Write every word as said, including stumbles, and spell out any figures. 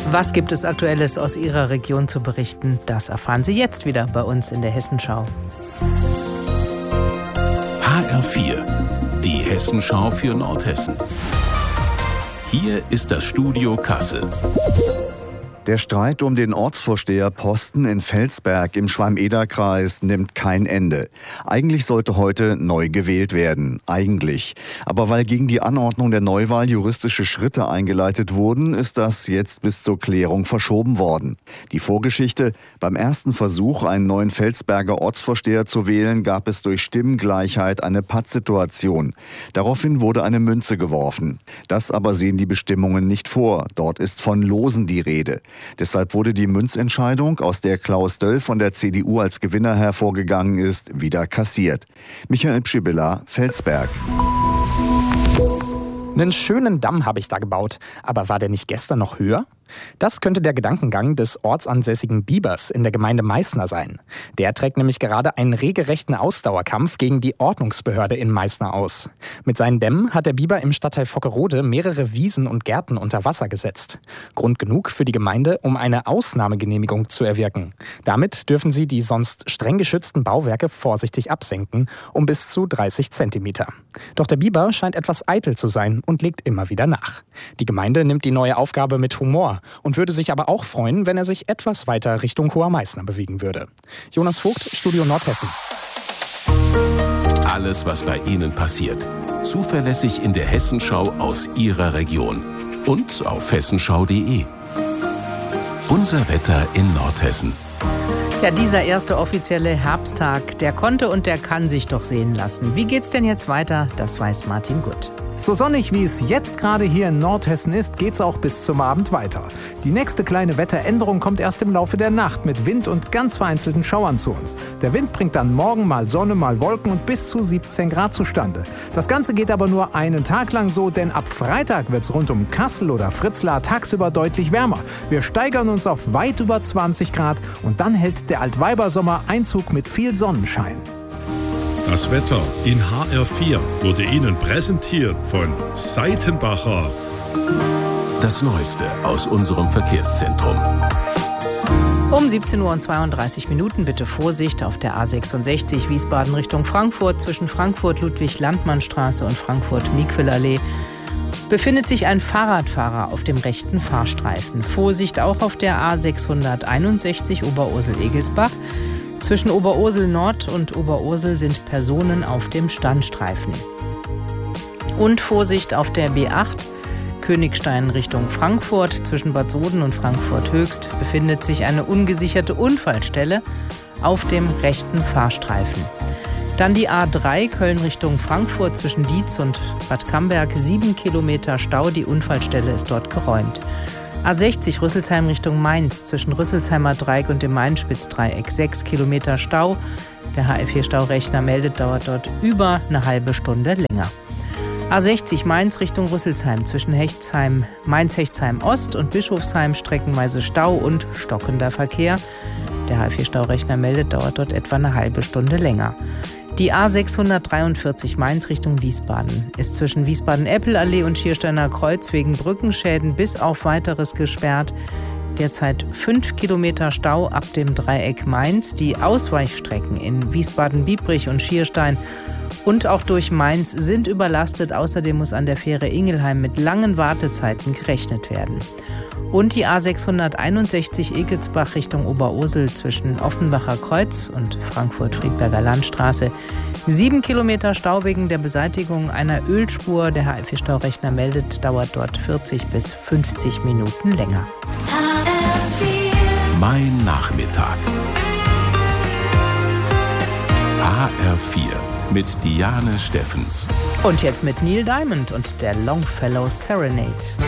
Was gibt es Aktuelles aus Ihrer Region zu berichten? Das erfahren Sie jetzt wieder bei uns in der Hessenschau. H R vier, die Hessenschau für Nordhessen. Hier ist das Studio Kassel. Der Streit um den Ortsvorsteherposten in Felsberg im Schwalm-Eder-Kreis nimmt kein Ende. Eigentlich sollte heute neu gewählt werden. Eigentlich. Aber weil gegen die Anordnung der Neuwahl juristische Schritte eingeleitet wurden, ist das jetzt bis zur Klärung verschoben worden. Die Vorgeschichte: Beim ersten Versuch, einen neuen Felsberger Ortsvorsteher zu wählen, gab es durch Stimmengleichheit eine Pattsituation. Daraufhin wurde eine Münze geworfen. Das aber sehen die Bestimmungen nicht vor. Dort ist von Losen die Rede. Deshalb wurde die Münzentscheidung, aus der Klaus Döll von der C D U als Gewinner hervorgegangen ist, wieder kassiert. Michael Pschibilla, Felsberg. Einen schönen Damm habe ich da gebaut. Aber war der nicht gestern noch höher? Das könnte der Gedankengang des ortsansässigen Biebers in der Gemeinde Meißner sein. Der trägt nämlich gerade einen regelrechten Ausdauerkampf gegen die Ordnungsbehörde in Meißner aus. Mit seinen Dämmen hat der Biber im Stadtteil Vockerode mehrere Wiesen und Gärten unter Wasser gesetzt. Grund genug für die Gemeinde, um eine Ausnahmegenehmigung zu erwirken. Damit dürfen sie die sonst streng geschützten Bauwerke vorsichtig absenken, um bis zu dreißig Zentimeter. Doch der Biber scheint etwas eitel zu sein und legt immer wieder nach. Die Gemeinde nimmt die neue Aufgabe mit Humor und würde sich aber auch freuen, wenn er sich etwas weiter Richtung Hoher Meißner bewegen würde. Jonas Vogt, Studio Nordhessen. Alles, was bei Ihnen passiert, zuverlässig in der Hessenschau aus Ihrer Region und auf hessenschau punkt de. Unser Wetter in Nordhessen. Ja, dieser erste offizielle Herbsttag, der konnte und der kann sich doch sehen lassen. Wie geht's denn jetzt weiter? Das weiß Martin Gutt. So sonnig wie es jetzt gerade hier in Nordhessen ist, geht's auch bis zum Abend weiter. Die nächste kleine Wetteränderung kommt erst im Laufe der Nacht mit Wind und ganz vereinzelten Schauern zu uns. Der Wind bringt dann morgen mal Sonne, mal Wolken und bis zu siebzehn Grad zustande. Das Ganze geht aber nur einen Tag lang so, denn ab Freitag wird's rund um Kassel oder Fritzlar tagsüber deutlich wärmer. Wir steigern uns auf weit über zwanzig Grad und dann hält der Altweibersommer Einzug mit viel Sonnenschein. Das Wetter in H R vier wurde Ihnen präsentiert von Seitenbacher. Das Neueste aus unserem Verkehrszentrum. Um siebzehn Uhr und zweiunddreißig Minuten bitte Vorsicht auf der A sechsundsechzig Wiesbaden Richtung Frankfurt zwischen Frankfurt-Ludwig-Landmann-Straße und Frankfurt-Miquel-Allee. Befindet sich ein Fahrradfahrer auf dem rechten Fahrstreifen. Vorsicht auch auf der A sechshunderteinundsechzig Oberursel-Egelsbach. Zwischen Oberursel Nord und Oberursel sind Personen auf dem Standstreifen. Und Vorsicht auf der B acht Königstein Richtung Frankfurt. Zwischen Bad Soden und Frankfurt Höchst befindet sich eine ungesicherte Unfallstelle auf dem rechten Fahrstreifen. Dann die A drei Köln Richtung Frankfurt zwischen Dietz und Bad Camberg. Sieben Kilometer Stau, die Unfallstelle ist dort geräumt. A sechzig Rüsselsheim Richtung Mainz zwischen Rüsselsheimer Dreieck und dem Main-Spitz-Dreieck. Sechs Kilometer Stau. Der H L vier Staurechner meldet, dauert dort über eine halbe Stunde länger. A sechzig Mainz Richtung Rüsselsheim zwischen Hechtsheim, Mainz-Hechtsheim Ost und Bischofsheim streckenweise Stau und stockender Verkehr. Der H L vier Staurechner meldet, dauert dort etwa eine halbe Stunde länger. Die A sechshundertdreiundvierzig Mainz Richtung Wiesbaden ist zwischen Wiesbaden-Eppelallee und Schiersteiner Kreuz wegen Brückenschäden bis auf Weiteres gesperrt. Derzeit fünf Kilometer Stau ab dem Dreieck Mainz. Die Ausweichstrecken in Wiesbaden-Biebrich und Schierstein und auch durch Mainz sind überlastet. Außerdem muss an der Fähre Ingelheim mit langen Wartezeiten gerechnet werden. Und die A sechshunderteinundsechzig Egelsbach Richtung Oberursel zwischen Offenbacher Kreuz und Frankfurt-Friedberger Landstraße. Sieben Kilometer Stau wegen der Beseitigung einer Ölspur. Der H L vier Staurechner meldet, dauert dort vierzig bis fünfzig Minuten länger. Mein Nachmittag. H R vier mit Diane Steffens. Und jetzt mit Neil Diamond und der Longfellow Serenade.